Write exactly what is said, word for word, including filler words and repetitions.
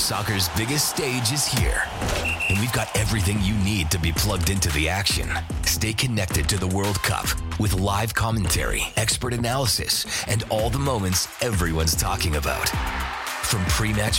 Soccer's biggest stage is here, and we've got everything you need to be plugged into the action. Stay connected to the World Cup with live commentary, expert analysis, and all the moments everyone's talking about. From pre-match